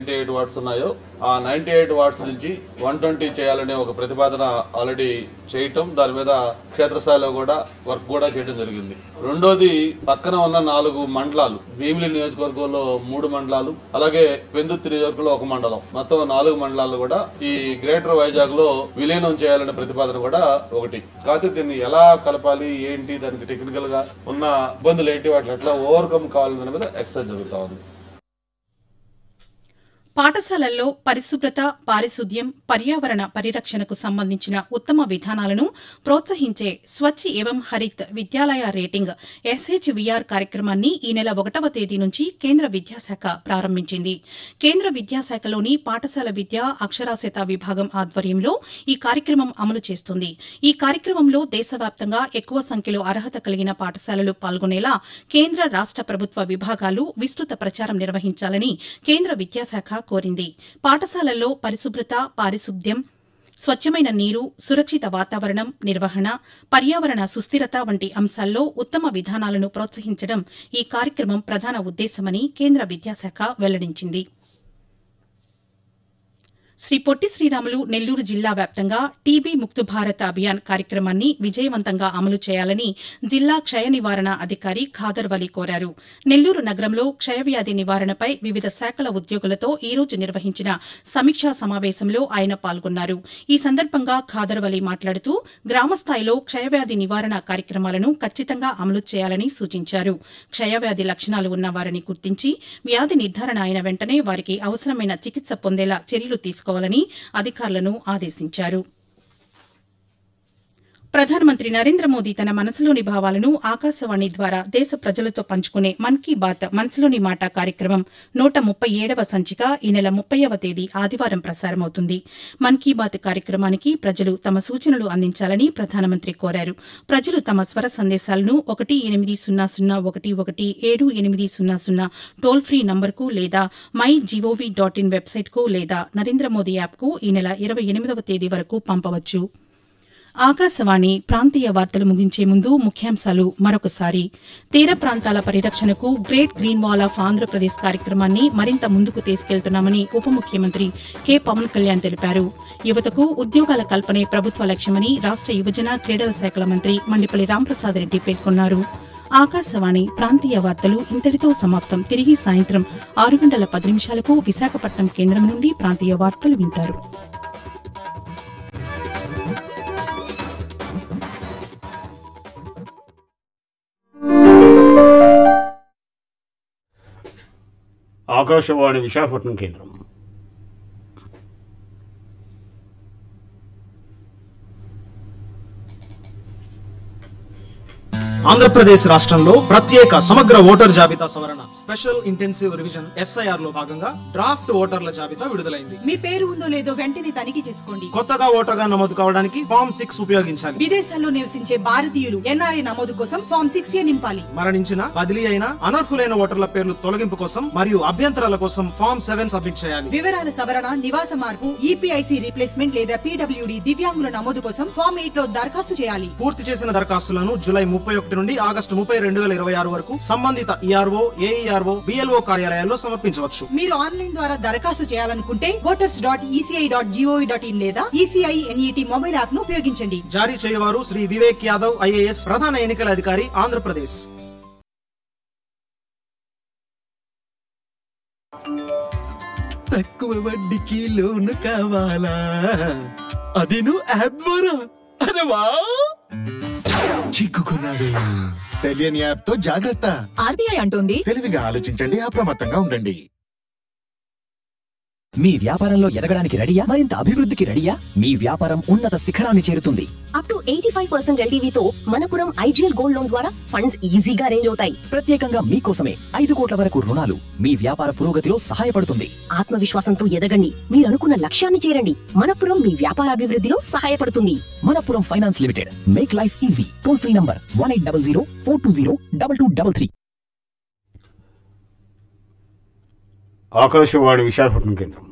98 watts ఉన్నాయో ఆ 98 watts నుంచి 120 చేయాలనే ఒక ప్రతిపాదన ఆల్రెడీ చేయటం, దాని మీద క్షేత్రస్థాయిలో కూడా వర్క్ కూడా చేయడం జరిగింది. రెండోది, పక్కన ఉన్న 4 మండలాలు, భీమిలి నియోజకవర్గంలో 3 మండలాలు, అలాగే పెందుర్తి నియోజకవర్గంలో 1 మండలం, మొత్తం 4 మండలాలు కూడా ఈ గ్రేటర్ వైజాగ్ లో విలీనం చేయాలనే ప్రతిపాదన కూడా ఒకటి. కాకపోతే దీన్ని ఎలా కలపాలి, ఏంటి, దానికి టెక్నికల్ గా ఉన్న ఇబ్బందులు ఏంటి, వాటిని ఎట్లా ఓవర్కమ్ కావాలనే మీద ఎక్సర్సైజ్ జరుగుతా ఉంది. పాఠశాలల్లో పరిశుభ్రత, పారిశుద్ధ్యం, పర్యావరణ పరిరక్షణకు సంబంధించిన ఉత్తమ విధానాలను ప్రోత్సహించే స్వచ్ఛ ఏవం హరిత్ విద్యాలయ రేటింగ్ SHVR కార్యక్రమాన్ని ఈ నెల 1వ తేదీ నుంచి కేంద్ర విద్యాశాఖ ప్రారంభించింది. కేంద్ర విద్యాశాఖలోని పాఠశాల విద్య, అక్షరాస్యత విభాగం ఆధ్వర్యంలో ఈ కార్యక్రమం అమలు చేస్తుంది. ఈ కార్యక్రమంలో దేశవ్యాప్తంగా ఎక్కువ సంఖ్యలో అర్హత కలిగిన పాఠశాలలు పాల్గొనేలా కేంద్ర, రాష్ట ప్రభుత్వ విభాగాలు విస్తృత ప్రచారం నిర్వహించాలని కేంద్ర విద్యాశాఖ కోరింది. పాఠశాలల్లో పరిశుభ్రత, పారిశుద్ధ్యం, స్వచ్ఛమైన నీరు, సురక్షిత వాతావరణం నిర్వహణ, పర్యావరణ సుస్థిరత వంటి అంశాల్లో ఉత్తమ విధానాలను ప్రోత్సహించడం ఈ కార్యక్రమం ప్రధాన ఉద్దేశమని కేంద్ర విద్యాశాఖ వెల్లడించింది. శ్రీ పొట్టి శ్రీరాములు నెల్లూరు జిల్లా వ్యాప్తంగా టీబీ ముక్త్ భారత్ అభియాన్ కార్యక్రమాన్ని విజయవంతంగా అమలు చేయాలని జిల్లా క్షయ నివారణ అధికారి ఖాదర్ వలి కోరారు. నెల్లూరు నగరంలో క్షయవ్యాధి నివారణపై వివిధ శాఖల ఉద్యోగులతో ఈ రోజు నిర్వహించిన సమీక్షా సమావేశంలో ఆయన పాల్గొన్నారు. ఈ సందర్భంగా ఖాదర్ వలి మాట్లాడుతూ గ్రామస్థాయిలో క్షయవ్యాధి నివారణ కార్యక్రమాలను ఖచ్చితంగా అమలు చేయాలని సూచించారు. క్షయవ్యాధి లక్షణాలు ఉన్న వారిని గుర్తించి వ్యాధి నిర్ధారణ అయిన వెంటనే వారికి అవసరమైన చికిత్స పొందేలా చర్యలు తీసుకోవాలని అధికారులను ఆదేశించారు. ప్రధానమంత్రి నరేంద్ర మోదీ తన మనసులోని భావాలను ఆకాశవాణి ద్వారా దేశ ప్రజలతో పంచుకునే మన్ కీ బాత్ మనసులోని మాట కార్యక్రమం 137వ సంచిక ఈ నెల 30వ తేదీ ఆదివారం ప్రసారమవుతుంది. మన్ కీ బాత్ కార్యక్రమానికి ప్రజలు తమ సూచనలు అందించాలని ప్రధానమంత్రి కోరారు. ప్రజలు తమ స్వర సందేశాలను 18001178000 టోల్ ఫ్రీ నంబర్కు లేదా mygov.in వెబ్సైట్కు లేదా నరేంద్ర మోదీ యాప్కు ఈ నెల 28వ తేదీ వరకు పంపవచ్చు. ఆకాశవాణి ప్రాంతీయ వార్తలు ముగించే ముందు ముఖ్యాంశాలు మరొకసారి. తీర ప్రాంతాల పరిరక్షణకు great green wall of Andhra Pradesh కార్యక్రమాన్ని మరింత ముందుకు తీసుకెళ్తున్నామని ఉప ముఖ్యమంత్రి కె పవన్ కళ్యాణ్ తెలిపారు. యువతకు ఉద్యోగాల కల్పనే ప్రభుత్వ లక్ష్యమని రాష్ట యువజన క్రీడల శాఖల మంత్రి మండిపల్లి రాంప్రసాద్ రెడ్డి పేర్కొన్నారు. ఆకాశవాణి ప్రాంతీయ వార్తలు ఇంతటితో సమాప్తం. తిరిగి సాయంత్రం 6:10 విశాఖపట్నం కేంద్రం నుండి ప్రాంతీయ వార్తలు వింటారు. ఆకాశవాణి విశాఖపట్నం కేంద్రం. ఆంధ్రప్రదేశ్ రాష్ట్రంలో ప్రత్యేక సమగ్ర ఓటర్ జాబితా సవరణ స్పెషల్ ఇంటెన్సివ్ రివిజన్ SIR లో భాగంగా డ్రాఫ్ట్ ఓటర్ల జాబితా విడుదలైంది. మీ పేరు ఉందో లేదో వెంటనే తనిఖీ చేసుకోండి. కొత్తగా ఓటర్గా నమోదు కావడానికి ఫామ్ 6 ఉపయోగించాలి. విదేశాల్లో నివసించే భారతీయులు NRI నమోదు కోసం ఫామ్ 6A నింపాలి. మరణించిన, బదిలీ అయిన, అనర్హులైన ఓటర్ల పేర్లు తొలగింపు కోసం మరియు అభ్యంతరాల కోసం ఫామ్ 7 సబ్మిట్ చేయాలి. వివరాల సవరణ, నివాస మార్పు, EPIC రీప్లేస్మెంట్ లేదా PWD దివ్యాంగుల నమోదు కోసం ఫామ్ 8 లో దరఖాస్తు చేయాలి. పూర్తి చేసిన దరఖాస్తులను జూలై 31 నుండి ఆగస్టు 30, 2026 వరకు సంబంధిత ERO, AERO, BLO కార్యాలయాల్లో సమర్పించవచ్చు. మీరు ఆన్లైన్ ద్వారా దరఖాస్తు చేయాలనుకుంటే voters.eci.gov.in లేదా ECI NET మొబైల్ యాప్ ను ఉపయోగించండి. జారీ చేయవారు శ్రీ వివేక్ యాదవ్ IAS, ప్రధాన ఎన్నికల అధికారి, ఆంధ్రప్రదేశ్. తక్కువ వడ్డీకి లోను కావాలా? అది నువ్వు యాప్ ద్వారా. అరే వా, చిక్కుకున్నాడు. తెలియని యాప్ తో జాగ్రత్త. RBI అంటోంది తెలివిగా ఆలోచించండి, అప్రమత్తంగా ఉండండి. మీ వ్యాపారంలో ఎదగడానికి రెడీయా? మరింత అభివృద్ధికి రెడీయా? మీ వ్యాపారం ఉన్నత శిఖరాన్ని చేరుతుంది. Up to 85% LTVతో Manappuram IGL gold loan ద్వారా ఫండ్స్ ఈజీగా అరేంజ్ అవుతాయి. ప్రత్యేకంగా మీకోసమే 5 కోట్ల వరకు రుణాలు మీ వ్యాపార పురోగతిలో సహాయపడుతుంది. ఆత్మవిశ్వాసంతో ఎదగండి, మీరు అనుకున్న లక్ష్యాన్ని చేరండి. మనపురం మీ వ్యాపార అభివృద్ధిలో సహాయపడుతుంది. Manappuram finance limited, make life easy. Toll free number 1800-420-2233. Akashvani Visakhapatnam కేంద్రం.